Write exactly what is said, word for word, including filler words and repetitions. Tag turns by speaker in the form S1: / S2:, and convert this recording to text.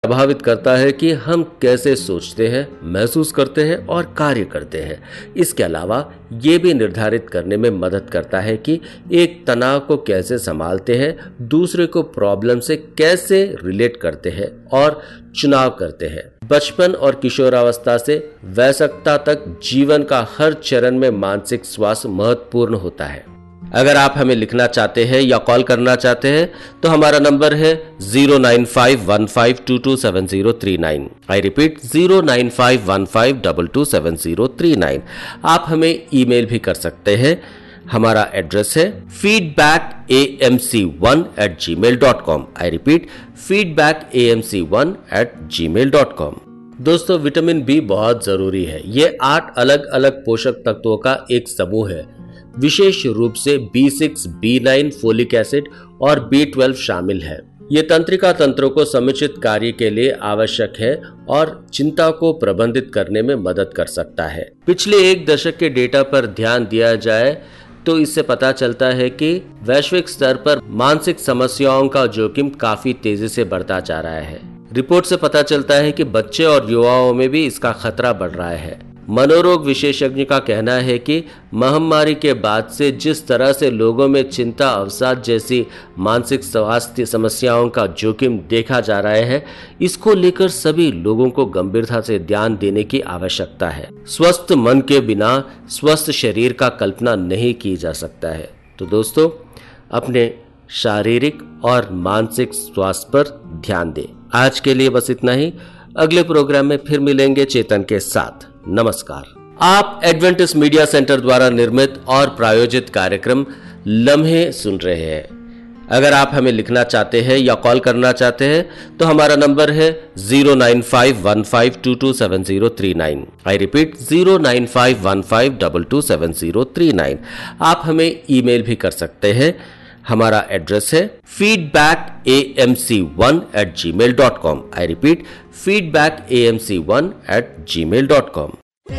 S1: प्रभावित करता है कि हम कैसे सोचते हैं, महसूस करते हैं और कार्य करते हैं। इसके अलावा ये भी निर्धारित करने में मदद करता है कि एक तनाव को कैसे संभालते हैं, दूसरे को प्रॉब्लम से कैसे रिलेट करते हैं और चुनाव करते हैं। बचपन और किशोरावस्था से वयस्कता तक जीवन का हर चरण में मानसिक स्वास्थ्य महत्वपूर्ण होता है। अगर आप हमें लिखना चाहते हैं या कॉल करना चाहते हैं तो हमारा नंबर है zero nine five one five to to seven zero three nine. I repeat zero nine five one five to to seven zero three nine. आप हमें ईमेल भी कर सकते हैं। हमारा एड्रेस है feedback A M C one eight ji mail dot com. I repeat feedback A M C one eight ji mail dot com. दोस्तों, vitamin B बहुत जरूरी है। ये आठ अलग अलग पोषक तत्वों का एक समूह है। विशेष रूप से B six, B nine, folic acid और बी ट्वेल्व शामिल है। ये तंत्रिका तंत्रों को समुचित कार्य के लिए आवश्यक है और चिंता को प्रबंधित करने में मदद कर सकता है। पिछले एक दशक के डेटा पर ध्यान दिया जाए तो इससे पता चलता है कि वैश्विक स्तर पर मानसिक समस्याओं का जोखिम काफी तेजी से बढ़ता जा रहा है। रिपोर्ट से पता चलता है कि बच्चे और युवाओं में भी इसका खतरा बढ़ रहा है। मनोरोग विशेषज्ञ का कहना है कि महामारी के बाद से जिस तरह से लोगों में चिंता, अवसाद जैसी मानसिक स्वास्थ्य समस्याओं का जोखिम देखा जा रहा है, इसको लेकर सभी लोगों को गंभीरता से ध्यान देने की आवश्यकता है। स्वस्थ मन के बिना स्वस्थ शरीर का कल्पना नहीं की जा सकता है। तो दोस्तों, अपने शारीरिक और मानसिक स्वास्थ्य पर ध्यान दें। आज के लिए बस इतना ही। अगले प्रोग्राम में फिर मिलेंगे चेतन के साथ। नमस्कार। आप एडवेंटिस्ट मीडिया सेंटर द्वारा निर्मित और प्रायोजित कार्यक्रम लम्हे सुन रहे हैं। अगर आप हमें लिखना चाहते हैं या कॉल करना चाहते हैं तो हमारा नंबर है zero nine five one five to to seven zero three nine. I repeat zero nine five one five to to seven zero three nine. आप हमें ईमेल भी कर सकते हैं। हमारा एड्रेस है feedback A M C one eight ji mail dot com. I repeat feedback A M C one eight ji mail dot com.